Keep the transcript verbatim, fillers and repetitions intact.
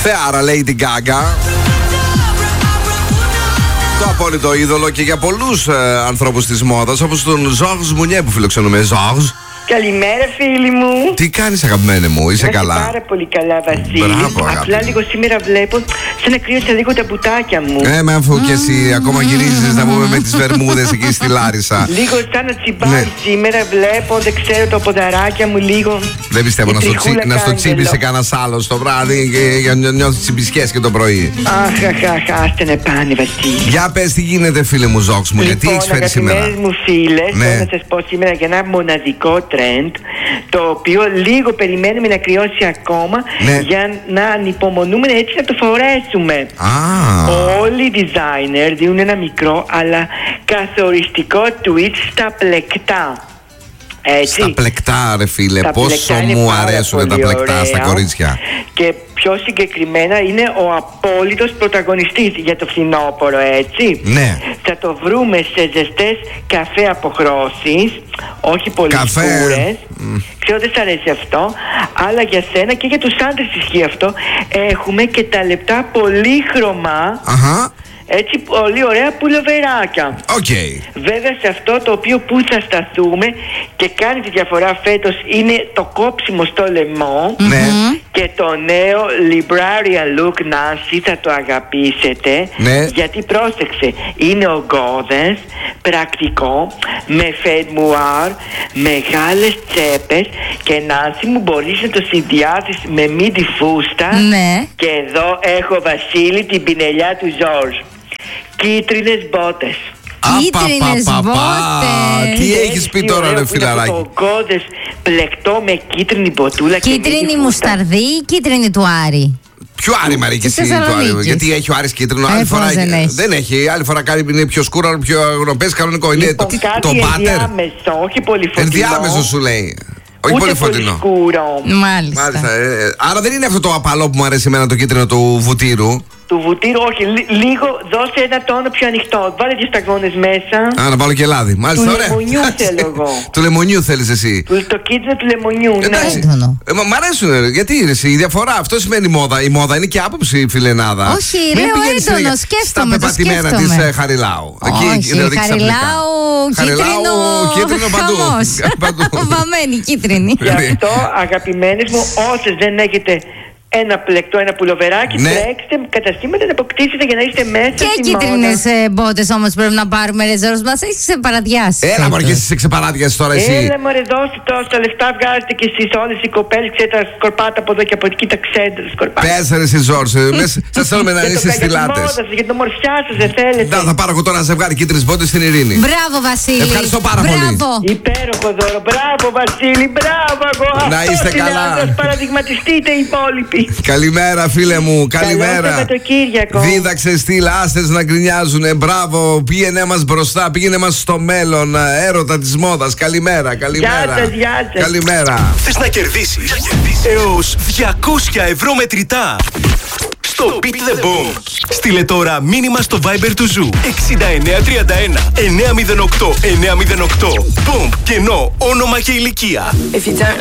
Θεάρα Lady Gaga. Το απόλυτο είδωλο και για πολλούς ε, ανθρώπους της μόδας, όπως τον Ζόρζ Μουνιέ που φιλοξενούμε. Ζόρζ. Καλημέρα, φίλοι μου. Τι κάνεις, αγαπημένη μου, είσαι Είμαι καλά? Πάρα πολύ καλά, Βασίλη. Μπράβο, αγάπη. Απλά λίγο σήμερα βλέπω σαν να κρύωσα λίγο τα μπουτάκια μου. Ε, με αφού και εσύ ακόμα γυρίζεις να πούμε με τις βερμούδες εκεί στη Λάρισα. Λίγο σαν να τσιμπάει Ναι. σήμερα, βλέπω, δεν ξέρω, το ποδαράκια μου λίγο. Δεν πιστεύω Η να στο, τσι, τριχούλα να στο κάγκελο. τσίπησε κανένα άλλο το βράδυ και για να νιώθεις τσιμπισκές και το πρωί. Αχ, αχ, αχ, άστε να πάνε, Βασίλη. Για πες τι γίνεται, φίλε μου, Ζόξ μου, γιατί Λοιπόν, έχεις φέρει σήμερα? αγαπημένες μου φίλες, Ναι. θέλω να σας πω σήμερα για ένα μοναδικό trend, το οποίο λίγο περιμένουμε να κρυώσει ακόμα, Ναι. για να ανυπομονούμε έτσι να το φορέσουμε. Α, Όλοι οι designer δίνουν ένα μικρό αλλά καθοριστικό twist στα πλεκτά. Έτσι. στα πλεκτά, ρε φίλε, Τα πόσο πλεκτά είναι μου πάρα αρέσουν τα πολύ πλεκτά ωραία. στα κορίτσια. Και πιο συγκεκριμένα είναι ο απόλυτος πρωταγωνιστής για το φθινόπωρο, έτσι. Ναι. Θα το βρούμε σε ζεστές καφέ αποχρώσεις, όχι πολύ Καφέ. σκούρες. Ξέρω δεν σ' αρέσει αυτό, αλλά για σένα και για τους άντρες ισχύει αυτό. Έχουμε και τα λεπτά πολύχρωμα, Αχα, έτσι πολύ ωραία πουλοβεράκια. οκ. Βέβαια σε αυτό το οποίο που θα σταθούμε και κάνει τη διαφορά φέτος είναι το κόψιμο στο λαιμό. Ναι. Και το νέο Librarian Look, Nancy, θα το αγαπήσετε. Ναι. Γιατί πρόσεξε, είναι ογκώδες, πρακτικό, με φερμουάρ, μεγάλες τσέπες. Και Nancy μου μπορείς να το συνδυάσεις με μίντι φούστα. Ναι. Και εδώ έχω, Βασίλη, την πινελιά του Ζόρζ. Κίτρινες μπότες. Κίτρινες μπότες. Τι έχεις πει τώρα, ρε φιλαράκι? Το ογκώδες πλεκτό με κίτρινη μποτούλα. και Κίτρινη μίντι φούστα. μουσταρδί ή κίτρινη του Άρη? Ποιο Άρη, Μαρή, και Της εσύ του Άρη? Θεσσαλονίκης. Γιατί έχει ο Άρης κίτρινο, Ε, άλλη πώς φορά δεν έχει? δεν έχει. Άλλη φορά κάνει είναι πιο σκούρο, άλλο πιο αγροπές, κανονικό. Είναι Λοιπόν, το, κάτι το πάτερ. ενδιάμεσο, όχι πολύ φωτεινό. Ενδιάμεσο σου λέει. Όχι Ούτε πολύ φωτεινό. σκούρο. Μάλιστα. Μάλιστα. ε, ε, άρα δεν είναι αυτό το απαλό που μου αρέσει εμένα, το κίτρινο του βουτύρου. Του βουτύρου, όχι, λι- λίγο δώσε ένα τόνο πιο ανοιχτό. Βάλε δύο σταγόνες μέσα. Α, να βάλω και λάδι. Μάλιστα, Του ωραία. λεμονιού Εντάξει. θέλω εγώ. Του λεμονιού θέλεις εσύ. Του- Το κίτρινο του λεμονιού, ναι. Εντάξει. Έντονο. Ε, μα, μ' αρέσουν, ρε. Γιατί ρε, εσύ, η διαφορά, αυτό σημαίνει μόδα. Η μόδα είναι και άποψη, φιλενάδα. Όχι, Μην λέω πηγαίνεις έντονο, συνέχεια σκέφτομαι, Στα το πεπατημένα σκέφτομαι. της ε, Χαριλάου. Όχι, δηλαδή, ξαφνικά. Χαριλάου, κίτρινο, κίτρινο παντού. χαμός. Παντού. Βαμμένη, κίτρινη. Γι' αυτό, αγαπημένες μου, όσες δεν έχετε ένα πλεκτό, ένα πουλοβεράκι, Ναι. τρέξτε καταστήματα να αποκτήσετε για να είστε μέσα Και στη κίτρινες μόδα. μπότες όμως πρέπει να πάρουμε, ρε Ζόρος, μας έχεις ξεπαραδιάσει. Έλα, φέτος. μωρέ, και εσύ σε ξεπαράδιασες τώρα εσύ. Έλα μωρέ, δώστε τόσα λεφτά, βγάζετε κι εσείς όλες οι κοπέλες, ξέρετε τα σκορπάτα από εδώ και από εκεί, τα ξέρετε τα σκορπάτα. Πες ρε εσύ, Ζόρς, ε, μες- σας θέλουμε να Για το- είστε για τη στυλάτες. μόδα σας, για την ομορφιά σας, δεν θέλετε. Να, θα πάρω εγώ τώρα ένα ζευγάρι κίτρινες μπότες στην Ειρήνη. Μπράβο, Βασίλη. Ευχαριστώ πάρα πολύ. Μπράβο. Υπέροχο δώρο, μπράβο Βασίλη, μπράβο αγώ. Να είστε καλά. Να σας παραδειγματιστείτε οι υπόλοιποι. Καλημέρα, φίλε μου, καλημέρα. Καλό Σαββατοκύριακο. Δίδαξε στυλ, άστες να γκρινιάζουνε. Μπράβο, πήγαινε μας μπροστά, πήγαινε μας στο μέλλον. Έρωτα της μόδας. Καλημέρα, καλημέρα. Γεια σας, γεια σας. Καλημέρα. Θες να κερδίσεις έως διακόσια ευρώ μετρητά στο Beat the Boom. Στείλε τώρα μήνυμα στο Viber του Ζου εξήντα εννέα τριάντα ένα εννιακόσια οκτώ εννιακόσια οκτώ. Boom, κενό, όνομα και ηλικία. If you don't